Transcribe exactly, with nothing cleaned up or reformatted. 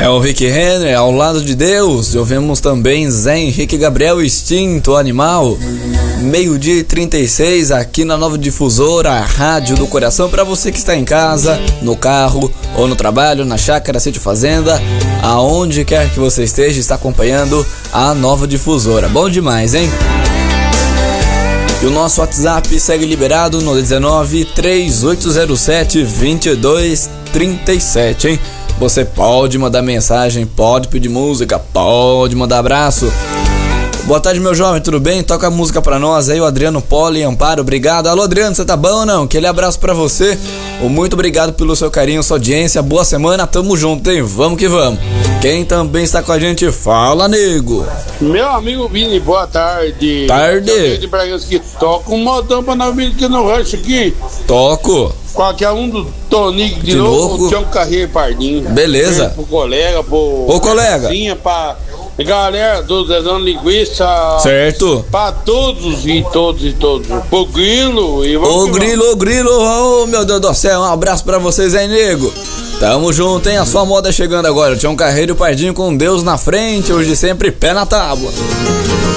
É o Rick Renner, Ao Lado de Deus. Ouvimos também Zé Henrique Gabriel, Instinto Animal. Meio-dia e trinta e seis aqui na Nova Difusora, a rádio do coração, para você que está em casa, no carro ou no trabalho, na chácara, sítio, fazenda, aonde quer que você esteja, está acompanhando a Nova Difusora. Bom demais, hein? E o nosso WhatsApp segue liberado no dezenove, três oito zero sete, vinte e dois trinta e sete, hein? Você pode mandar mensagem, pode pedir música, pode mandar abraço. Boa tarde, meu jovem, tudo bem? Toca a música pra nós aí, o Adriano Poli Amparo, obrigado. Alô, Adriano, você tá bom ou não? Aquele abraço pra você. Muito obrigado pelo seu carinho, sua audiência. Boa semana, tamo junto, hein? Vamos que vamos. Quem também está com a gente, fala, nego. Meu amigo Vini, boa tarde. Tarde. De Bragança aqui. Toca um modão pra nós vir aqui no rancho aqui. Toco. Qualquer um do Tonico de, de novo, novo. Tinha um Carreiro Pardinho. Beleza. Pro colega, pro... Ô, colega. Pra galera do Zezão Linguiça. Certo. Pra todos e todos e todos. Pro Grilo e vamos. Ô, Grilo, ô, Grilo, ô, meu Deus do céu, um abraço pra vocês aí, nego. Tamo junto, hein? A sua moda chegando agora. Tinha um Carreiro Pardinho com Deus na frente, hoje sempre pé na tábua.